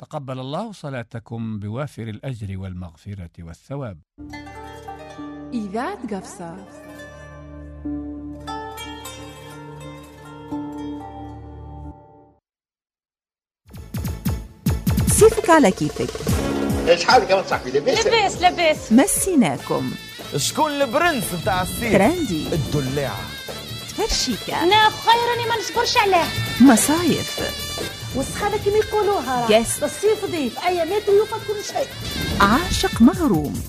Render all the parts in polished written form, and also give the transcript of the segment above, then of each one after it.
تقبل الله صلاتكم بوافر الأجر والمغفرة والثواب. إذاعة قفصة. صيفك على كيفك. ايش حالك كمان صاحبي؟ لباس مسيناكم. شكون البرنس نتاع الصيف؟ ترندي، الدلاعة، تفرشيكا، انا خيرني ما نصبرش عليه، مصايف، وسخانة كما يقولوها، جاست، الصيف ضيف ايامات ويوفى كل شيء، عاشق مغروم،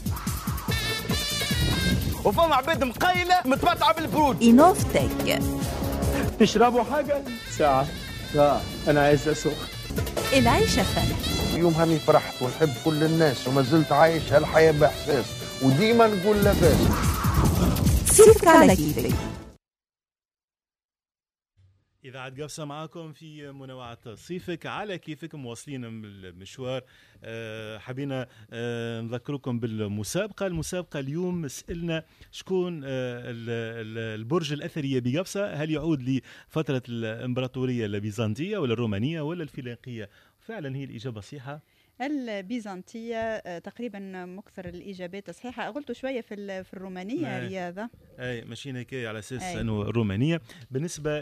وفما عباد مقيلة متمتعة بالبرود. إنوفتك. تشربوا حاجة؟ ساعة أنا عايز أسوق. العيشة فن. يوم هاني فرحت ونحب كل الناس وما زلت عايش هالحياة بإحساس وديما نقول لاباس. صيفك على كيفك. إذاعة قفصة معاكم في منوعات صيفك على كيفك، مواصلين المشوار. حبينا نذكركم بالمسابقة. المسابقة اليوم سئلنا شكون البرج الأثري بقفصة، هل يعود لفترة الإمبراطورية البيزنطية ولا الرومانية ولا الفينيقية؟ فعلا هي الإجابة صحيحة، البيزنطية تقريبا مكثر الإجابات صحيحة. قلت شوية في الرومانية رياضة، ماشيين هيك على أساس أنه الرومانية. بالنسبة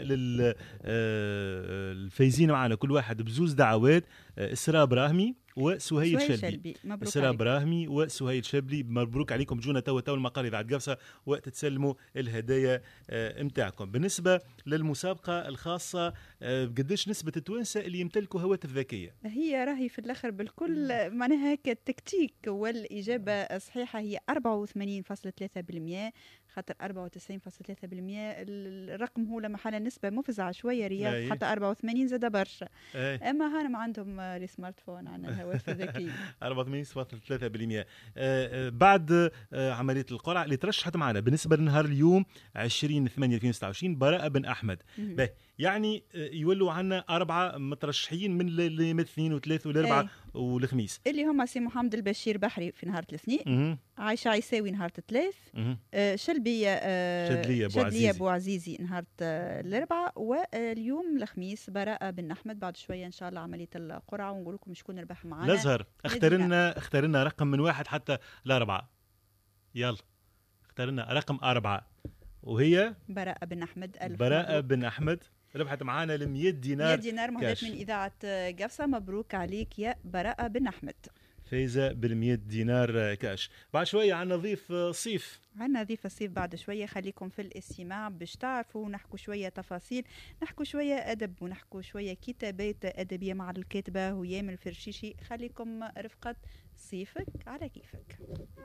للفايزين معنا كل واحد بزوز دعوات، إسراء براهمي وسهيل شلبي. إسراء براهمي وسهيل شلبي، مبروك عليكم. جونا تو المقال إذاعة قفصة وقت تسلموا الهدايا متاعكم. بالنسبة للمسابقة الخاصة، قديش نسبة التوانسة اللي يمتلكوا هواتف ذكية؟ هي راهي في الآخر بالكل معناها هيك التكتيك، والإجابة الصحيحة هي 84.3%، خاطر 94.3% الرقم هو لما حال نسبة مفزعة شوية رياض، حتى 84 زاد برشا. أما هانم عندهم السمارت فون عن الهواتف الذكية. 84.3%. بعد عملية القرعة اللي ترشحت معنا بالنسبة لنهار اليوم 20/8/2026 براء بن أحمد، يعني يولوا عنا 4 مترشحين من اليوم 2 و3 و4 والخميس، اللي هم سي محمد البشير بحري في نهار الاثنين، عايشة عيساوي نهار الثلاث، شدلية أبو عزيزي نهار الأربعاء، واليوم الخميس براء بن أحمد. بعد شوية إن شاء الله عملية القرعة ونقول لكم شكون ربح معنا. نزهر اختار لنا رقم من 1 حتى ل4. يلا اختار لنا رقم 4 وهي براء بن أحمد. براء بن أحمد ربحت معانا ال100 دينار. 100 دينار مهدات من إذاعة قفصة. مبروك عليك يا براء بن أحمد، فايزة بال100 دينار كاش. بعد شوية عنا ضيف صيف، عنا ضيف الصيف بعد شوية. خليكم في الاستماع باش تعرفوا، نحكوا شوية تفاصيل، نحكوا شوية أدب، ونحكوا شوية كتابات أدبية مع الكاتبة هيام الفرشيشي. خليكم رفقة صيفك على كيفك.